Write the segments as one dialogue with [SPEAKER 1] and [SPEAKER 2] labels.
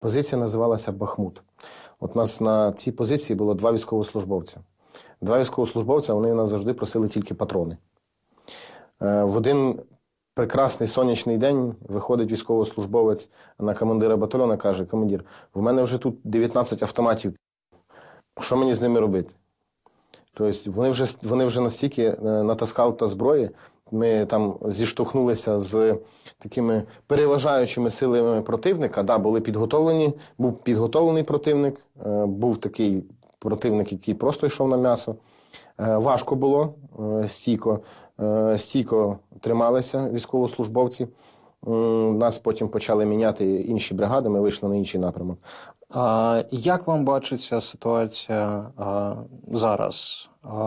[SPEAKER 1] Позиція називалася Бахмут. От у нас на цій позиції було 2 військовослужбовця. 2 військовослужбовця, вони у нас завжди просили тільки патрони. В один прекрасний сонячний день виходить військовослужбовець на командира батальйону і каже: командир, в мене вже тут 19 автоматів, що мені з ними робити? Тобто вони вже настільки натаскали та зброї, ми там зіштовхнулися з такими переважаючими силами противника. Да, був підготовлений противник, був такий противник, який просто йшов на м'ясо. Важко було, стійко трималися військовослужбовці. Нас потім почали міняти інші бригади, ми вийшли на інший напрямок.
[SPEAKER 2] Як вам бачиться ситуація зараз?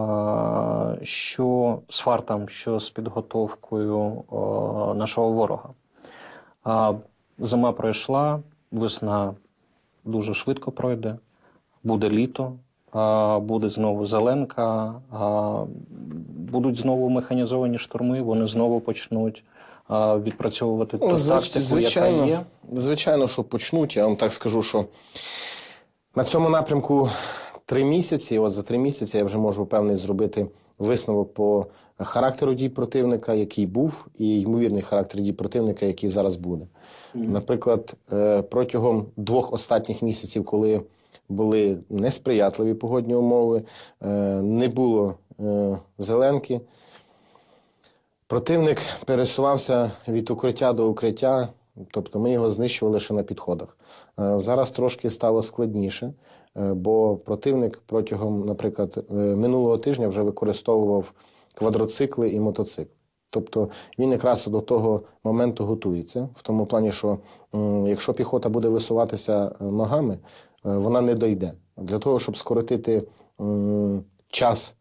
[SPEAKER 2] Що з фартом, що з підготовкою нашого ворога? Зима пройшла, весна дуже швидко пройде, буде літо, буде знову зеленка, будуть знову механізовані штурми, вони знову почнуть відпрацьовувати ту тактику, яка є?
[SPEAKER 1] Звичайно, що почнуть. Я вам так скажу, що на цьому напрямку 3 місяці, от за 3 місяці я вже можу певний зробити висновок по характеру дій противника, який був, і ймовірний характер дій противника, який зараз буде. Наприклад, протягом 2 останніх місяців, коли були несприятливі погодні умови, не було зеленки, противник пересувався від укриття до укриття, тобто ми його знищували ще на підходах. Зараз трошки стало складніше, бо противник протягом, наприклад, минулого тижня вже використовував квадроцикли і мотоцикли. Тобто він якраз до того моменту готується, в тому плані, що якщо піхота буде висуватися ногами, вона не дойде. Для того, щоб скоротити час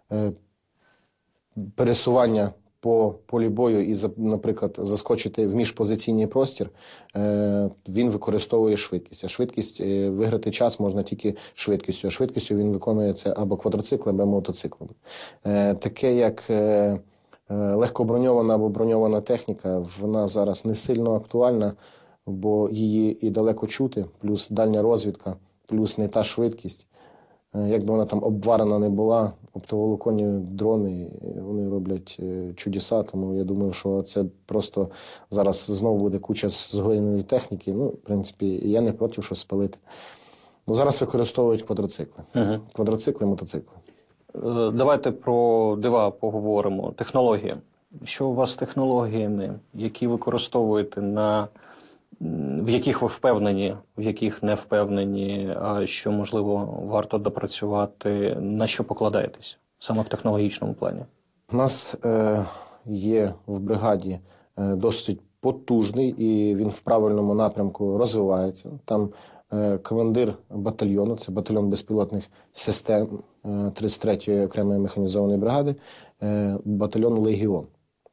[SPEAKER 1] пересування по полі бою і, наприклад, заскочити в міжпозиційний простір, він використовує швидкість. А швидкість, виграти час можна тільки швидкістю. А швидкістю він виконує це або квадроциклом, або мотоциклом. Таке, як легкоброньована або броньована техніка, вона зараз не сильно актуальна, бо її і далеко чути, плюс дальня розвідка, плюс не та швидкість. Якби вона там обварена не була, оптоволоконні дрони, вони роблять чудеса, тому я думаю, що це просто зараз знову буде куча згоєної техніки. Ну, в принципі, я не проти, що спалити. Ну, зараз використовують квадроцикли. Квадроцикли, мотоцикли.
[SPEAKER 2] Давайте про дива поговоримо. Технології. Що у вас з технологіями, які використовуєте, в яких ви впевнені, в яких не впевнені, що, можливо, варто допрацювати, на що покладаєтесь саме в технологічному плані?
[SPEAKER 1] У нас є в бригаді досить потужний, і він в правильному напрямку розвивається. Там командир батальйону, це батальйон безпілотних систем 33-ї окремої механізованої бригади, батальйон «Легіон».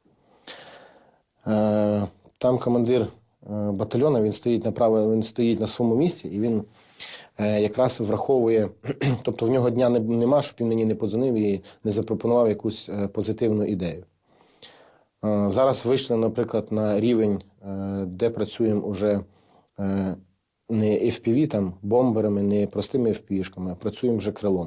[SPEAKER 1] Там командир батальйону, він стоїть на своєму місці, і він якраз враховує, тобто в нього дня нема, щоб він мені не подзвонив і не запропонував якусь позитивну ідею. Зараз вийшли, наприклад, на рівень, де працюємо уже не FPV, там, бомберами, не простими FPV-шками, а працюємо вже крилом.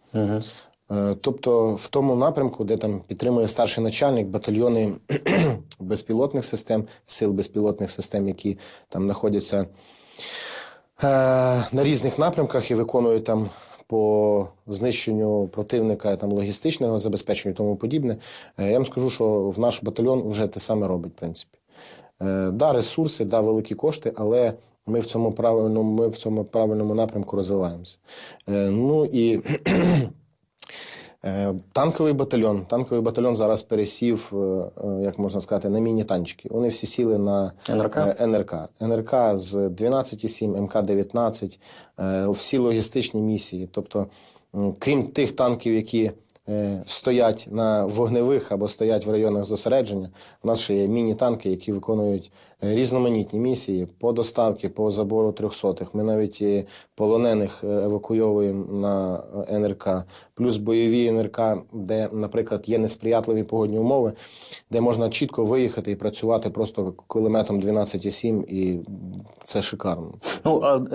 [SPEAKER 1] Тобто в тому напрямку, де там підтримує старший начальник, батальйони безпілотних систем, сил безпілотних систем, які там знаходяться на різних напрямках і виконують там по знищенню противника, там, логістичного забезпечення і тому подібне, я вам скажу, що в наш батальйон вже те саме робить, в принципі. Да, ресурси, да, великі кошти, але ми в цьому правильному напрямку розвиваємося. Ну і танковий батальйон зараз пересів, як можна сказати, на міні-танчики. Вони всі сіли на НРК. НРК з 12,7, МК-19, всі логістичні місії. Тобто, крім тих танків, які стоять на вогневих або стоять в районах зосередження. У нас ще є міні-танки, які виконують різноманітні місії по доставці, по забору трьохсотих. Ми навіть полонених евакуйовуємо на НРК. Плюс бойові НРК, де, наприклад, є несприятливі погодні умови, де можна чітко виїхати і працювати просто кулеметом 12,7, і це шикарно.
[SPEAKER 2] Ну, а